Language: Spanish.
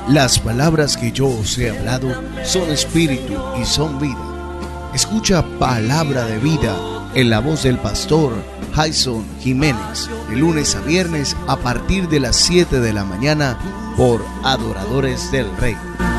Las palabras que yo os he hablado son espíritu y son vida. Escucha Palabra de Vida en la voz del pastor Jason Jiménez, de lunes a viernes a partir de las 7 de la mañana por Adoradores del Rey.